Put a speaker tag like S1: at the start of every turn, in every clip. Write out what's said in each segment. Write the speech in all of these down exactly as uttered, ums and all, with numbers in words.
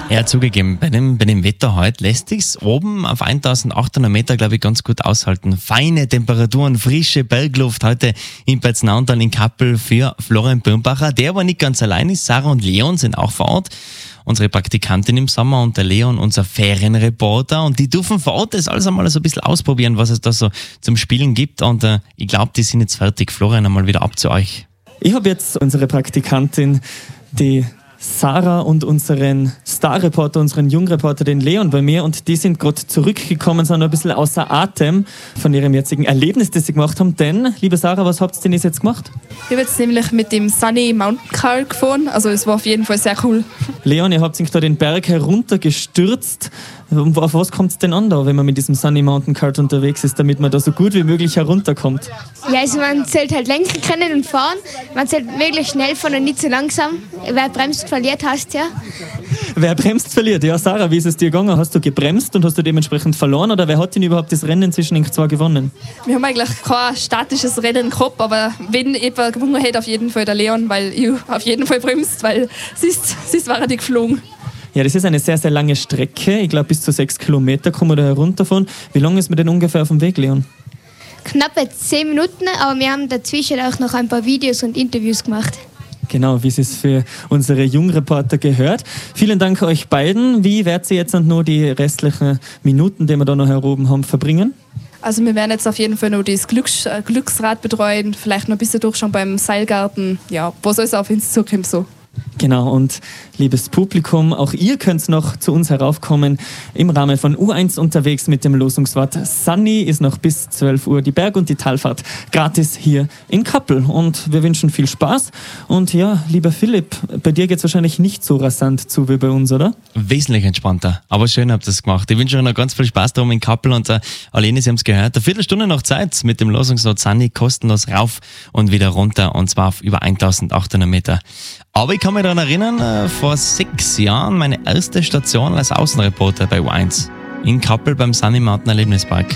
S1: Ja, zugegeben, bei dem, bei dem Wetter heute lässt sich's oben auf eintausendachthundert Meter, glaube ich, ganz gut aushalten. Feine Temperaturen, frische Bergluft heute in Peitznautal in Kappel für Florian Birnbacher. Der aber nicht ganz allein ist. Sarah und Leon sind auch vor Ort. Unsere Praktikantin im Sommer und der Leon, unser Ferienreporter. Und die dürfen vor Ort das alles einmal so ein bisschen ausprobieren, was es da so zum Spielen gibt. Und äh, ich glaube, die sind jetzt fertig. Florian, einmal wieder ab zu euch.
S2: Ich habe jetzt unsere Praktikantin, die Sarah, und unseren Starreporter, unseren Jungreporter, den Leon, bei mir, und die sind gerade zurückgekommen, sind ein bisschen außer Atem von ihrem jetzigen Erlebnis, das sie gemacht haben. Denn, liebe Sarah, was habt ihr denn jetzt gemacht?
S3: Ich habe jetzt nämlich mit dem Sunny Mountain Car gefahren, also es war auf jeden Fall sehr cool.
S2: Leon, ihr habt euch da den Berg heruntergestürzt. Auf was kommt es denn an da, wenn man mit diesem Sunny Mountain Kart unterwegs ist, damit man da so gut wie möglich herunterkommt?
S4: Ja, also man sollte halt lenken können und fahren. Man sollte möglichst schnell fahren und nicht so langsam. Wer bremst, verliert, heißt ja.
S2: Wer bremst, verliert. Ja, Sarah, wie ist es dir gegangen? Hast du gebremst und hast du dementsprechend verloren, oder wer hat denn überhaupt das Rennen zwischen den zwei gewonnen?
S3: Wir haben eigentlich kein statisches Rennen gehabt, aber wenn jemand gewonnen hätte, auf jeden Fall der Leon, weil ich auf jeden Fall bremst, weil sonst, sonst war er nicht geflogen.
S2: Ja, das ist eine sehr, sehr lange Strecke. Ich glaube, bis zu sechs Kilometer kann man da herunterfahren. Wie lange ist man denn ungefähr auf dem Weg, Leon?
S4: Knappe zehn Minuten, aber wir haben dazwischen auch noch ein paar Videos und Interviews gemacht.
S2: Genau, wie es ist für unsere Jungreporter gehört. Vielen Dank euch beiden. Wie werdet ihr jetzt noch die restlichen Minuten, die wir da noch heroben haben, verbringen?
S3: Also wir werden jetzt auf jeden Fall noch das Glücks äh, Glücksrad betreuen, vielleicht noch ein bisschen durchschauen beim Seilgarten. Ja, was alles auf uns zukommt so.
S2: Genau, und liebes Publikum, auch ihr könnt noch zu uns heraufkommen im Rahmen von U eins unterwegs mit dem Losungswort Sunny. Ist noch bis zwölf Uhr die Berg- und die Talfahrt gratis hier in Kappel. Und wir wünschen viel Spaß. Und ja, lieber Philipp, bei dir geht es wahrscheinlich nicht so rasant zu wie bei uns, oder?
S1: Wesentlich entspannter, aber schön habt ihr es gemacht. Ich wünsche euch noch ganz viel Spaß darum in Kappel und äh, Alene, Sie haben es gehört, eine Viertelstunde noch Zeit mit dem Losungswort Sunny kostenlos rauf und wieder runter, und zwar auf über eintausendachthundert Meter. Aber ich kann mich daran erinnern, äh, vor sechs Jahren meine erste Station als Außenreporter bei U eins in Kappel beim Sunny Mountain Erlebnispark.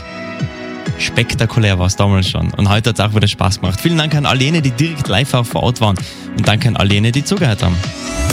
S1: Spektakulär war es damals schon, und heute hat es auch wieder Spaß gemacht. Vielen Dank an all jene, die direkt live auch vor Ort waren, und danke an all jene, die zugehört haben.